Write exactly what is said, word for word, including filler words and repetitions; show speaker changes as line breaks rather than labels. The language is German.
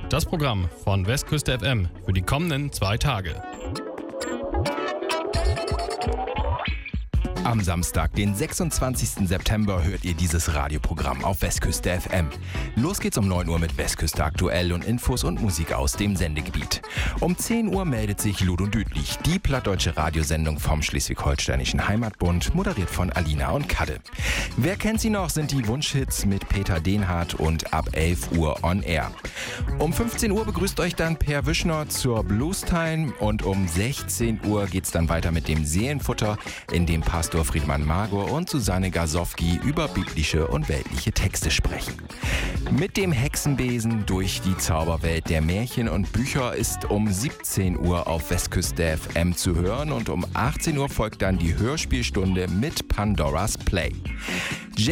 Das Programm von Westküste F M für die kommenden zwei Tage.
Am Samstag, den sechsundzwanzigsten September, hört ihr dieses Radioprogramm auf Westküste F M. Los geht's um neun Uhr mit Westküste aktuell und Infos und Musik aus dem Sendegebiet. Um zehn Uhr meldet sich Ludo Düdlich, die plattdeutsche Radiosendung vom Schleswig-Holsteinischen Heimatbund, moderiert von Alina und Kadde. Wer kennt sie noch, sind die Wunschhits mit Peter Denhardt und ab elf Uhr on Air. Um fünfzehn Uhr begrüßt euch dann Per Wischner zur Blues Time und um sechzehn Uhr geht's dann weiter mit dem Seelenfutter, in dem Pastor Friedmann Magor und Susanne Gasowski über biblische und weltliche Texte sprechen. Mit dem Hexenbesen durch die Zauberwelt der Märchen und Bücher ist um siebzehn Uhr auf Westküste F M zu hören und um achtzehn Uhr folgt dann die Hörspielstunde mit Pandoras Play.